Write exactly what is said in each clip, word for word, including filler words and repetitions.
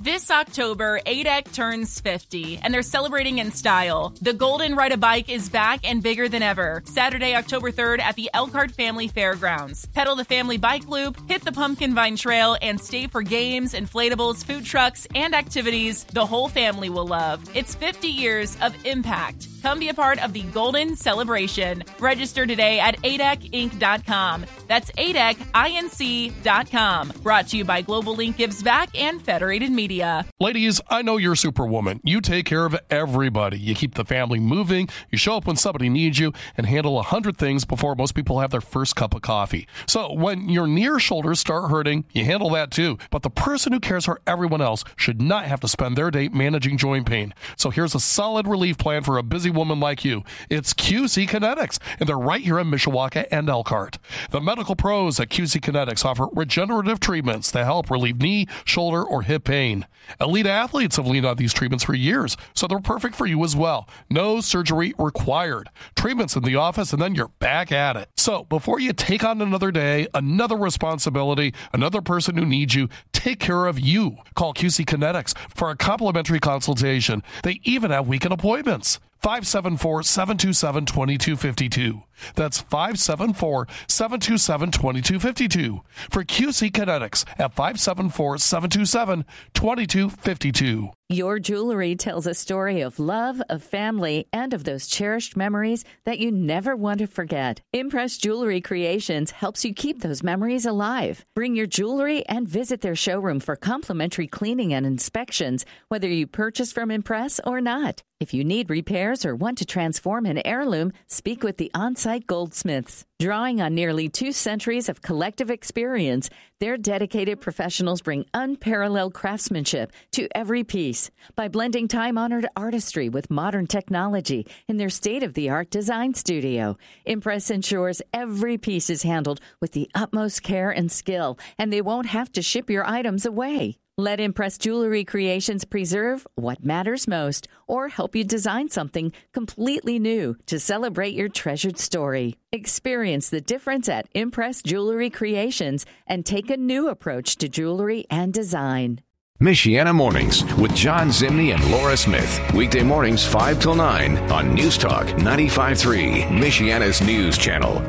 This October, A D E C turns fifty, and they're celebrating in style. The Golden Ride a Bike is back and bigger than ever. Saturday, October third at the Elkhart Family Fairgrounds. Pedal the family bike loop, hit the Pumpkin Vine Trail, and stay for games, inflatables, food trucks, and activities the whole family will love. It's fifty years of impact. Come be a part of the Golden Celebration. Register today at A D E C inc dot com. That's A D E C inc dot com. Brought to you by Global Link Gives Back and Federated Media. Ladies, I know you're Superwoman. You take care of everybody. You keep the family moving, you show up when somebody needs you, and handle a hundred things before most people have their first cup of coffee. So when your near shoulders start hurting, you handle that too. But the person who cares for everyone else should not have to spend their day managing joint pain. So here's a solid relief plan for a busy woman like you. It's Q C Kinetics, and they're right here in Mishawaka and Elkhart. The medical pros at Q C Kinetics offer regenerative treatments that help relieve knee, shoulder, or hip pain. Elite athletes have leaned on these treatments for years, so they're perfect for you as well. No surgery required. Treatments in the office, and then you're back at it. So before you take on another day, another responsibility, another person who needs you, take care of you. Call Q C Kinetics for a complimentary consultation. They even have weekend appointments. five seven four, seven two seven, two two five two. That's five seven four, seven two seven, two two five two. For Q C Kinetics at five seven four, seven two seven, two two five two. Your jewelry tells a story of love, of family, and of those cherished memories that you never want to forget. Impress Jewelry Creations helps you keep those memories alive. Bring your jewelry and visit their showroom for complimentary cleaning and inspections, whether you purchase from Impress or not. If you need repairs or want to transform an heirloom, speak with the on-site goldsmiths. Drawing on nearly two centuries of collective experience, their dedicated professionals bring unparalleled craftsmanship to every piece by blending time-honored artistry with modern technology in their state-of-the-art design studio. Impress ensures every piece is handled with the utmost care and skill, and they won't have to ship your items away. Let Impress Jewelry Creations preserve what matters most or help you design something completely new to celebrate your treasured story. Experience the difference at Impress Jewelry Creations and take a new approach to jewelry and design. Michiana Mornings with John Zimney and Laura Smith. Weekday mornings five till nine on News Talk ninety-five point three, Michiana's news channel.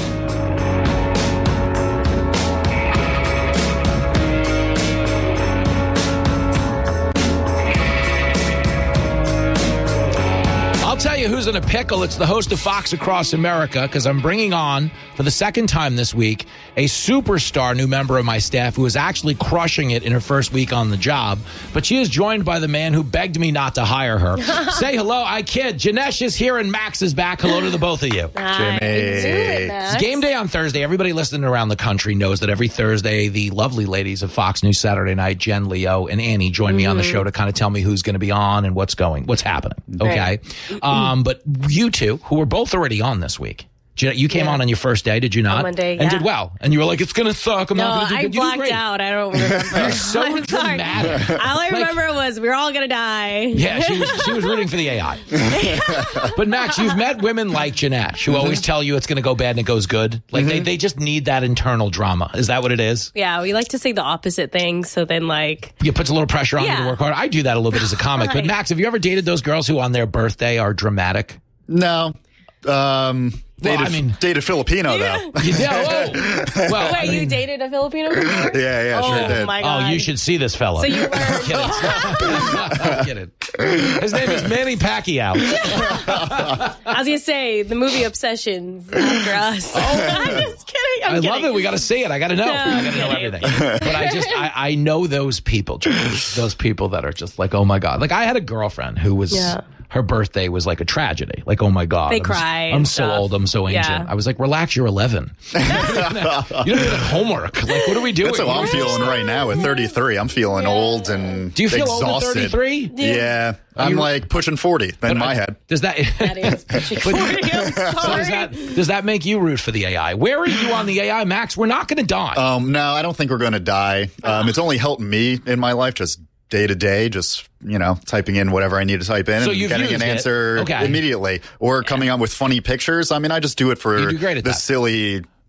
I'll tell you who's in a pickle. It's the host of Fox Across America, because I'm bringing on, for the second time this week, a superstar new member of my staff who is actually crushing it in her first week on the job. But she is joined by the man who begged me not to hire her. Say hello. I kid. Janesh is here and Max is back. Hello to the both of you. Hi. Jimmy. It, it's game day on Thursday. Everybody listening around the country knows that every Thursday, the lovely ladies of Fox News Saturday Night, Jen, Leo, and Annie, join mm-hmm. me on the show to kind of tell me who's going to be on and what's going, what's happening. Okay. Right. Um, but you two, who were both already on this week, you came yeah. on on your first day, did you not? On Monday, and yeah. did well. And you were like, it's going to suck. I'm no, not going to do I good. blacked out. I don't remember. You're so I'm dramatic. Sorry. All I remember like, was we were all going to die. Yeah, she was, she was rooting for the A I. But Max, you've met women like Janesh who mm-hmm. always tell you it's going to go bad and it goes good. Like mm-hmm. they, they just need that internal drama. Is that what it is? Yeah, we like to say the opposite thing. So then like... It puts a little pressure on yeah. you to work hard. I do that a little bit as a comic. Right. But Max, have you ever dated those girls who on their birthday are dramatic? No. Um... Well, dated, I mean, dated Filipino yeah. though. Yeah, well, wait, I mean, you dated a Filipino before? Yeah, yeah, oh, sure did. My God. Oh, you should see this fella. So you learned. I'm kidding. His name is Manny Pacquiao. I was gonna say the movie Obsessions after us. Oh, I'm just kidding. I'm I kidding. love it. We got to see it. I got to know. No, I got to know everything. But I just, I, I know those people, those people that are just like, oh my God. Like I had a girlfriend who was. Yeah. Her birthday was like a tragedy. Like, oh my God. They I'm, cry. I'm so stuff. old. I'm so ancient. Yeah. I was like, relax, you're eleven. You don't have homework. Like, what are we doing? That's how I'm feeling right now at thirty-three. I'm feeling yeah. old and Do you feel exhausted. old at thirty-three? Yeah. yeah. I'm you, like pushing forty in my I, head. Does that, that is pushing forty. I'm sorry. So does that, does that make you root for the A I? Where are you on the A I, Max? We're not going to die. Um, no, I don't think we're going to die. Um, it's only helped me in my life just day to day, just, you know, typing in whatever I need to type in so and getting an answer okay. immediately or yeah. coming up with funny pictures. I mean, I just do it for you do great at the that. silly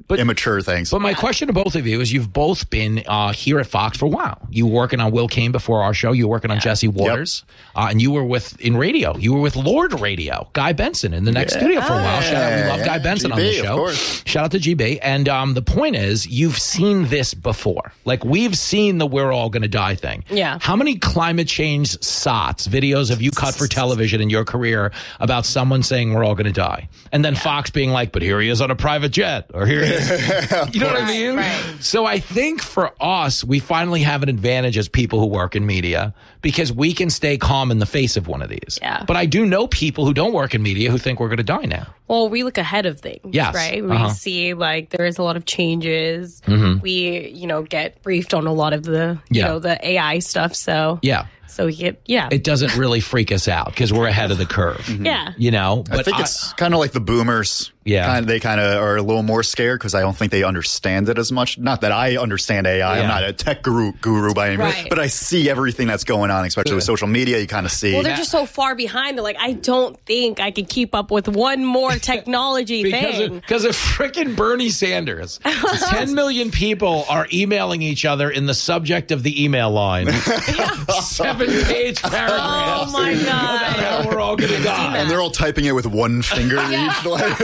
But- immature things. But my question to both of you is you've both been uh, here at Fox for a while. You were working on Will Kane before our show. You were working on Jesse Waters. Uh, and you were with in radio. You were with Lord Radio, Guy Benson in the next Yeah. studio for a while. Shout out. We love Yeah, Guy Benson G B, on the of show. course. Shout out to G B. And um, the point is, you've seen this before. Like, we've seen the we're all going to die thing. Yeah. How many climate change sots, videos have you cut for television in your career about someone saying we're all going to die? And then Fox being like, but here he is on a private jet. Or here he is. You know what I mean? Right. So I think for us, we finally have an advantage as people who work in media because we can stay calm in the face of one of these. Yeah. But I do know people who don't work in media who think we're going to die now. Well, we look ahead of things, Yes. right? We Uh-huh. see like there is a lot of changes. Mm-hmm. We, you know, get briefed on a lot of the, you Yeah. know, the A I stuff. So Yeah. so we get, yeah, It doesn't really freak us out because we're ahead of the curve. yeah. You know? But I think it's kind of like the boomers. Yeah. Kind of, they kind of are a little more scared because I don't think they understand it as much. Not that I understand A I. Yeah. I'm not a tech guru, guru by any means, Right. but I see everything that's going on, especially with social media. You kind of see. Well, they're just so far behind. They're like, I don't think I could keep up with one more technology Because thing. of, because of frickin' Bernie Sanders. ten million people are emailing each other in the subject of the email line. Seven page paragraphs. Oh my about god! how we're all going to die. and they're all typing it with one finger each. Like,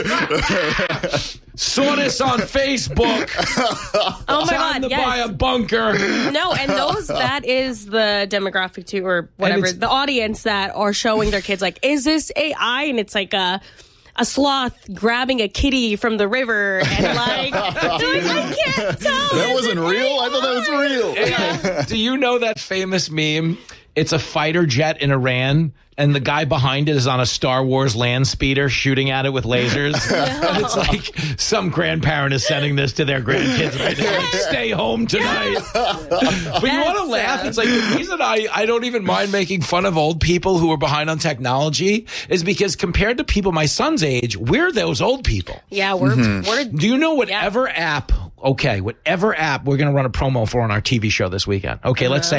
Saw this on Facebook. Oh my Time god! to buy a Yes. bunker. No, and those that is the demographic too, or whatever, it's- the audience that are showing their kids like, is this A I? And it's like a. A sloth grabbing a kitty from the river and like, they're like I can't tell. that Is wasn't it real. I thought that was real. Do you know that famous meme? It's a fighter jet in Iran, and the guy behind it is on a Star Wars land speeder shooting at it with lasers. And it's like some grandparent is sending this to their grandkids right now. Like, stay home tonight. But you want to Yes. laugh? It's like the reason I, I don't even mind making fun of old people who are behind on technology is because compared to people my son's age, we're those old people. Yeah, we're we're Do you know whatever app, okay, whatever app we're going to run a promo for on our T V show this weekend? Okay, let's say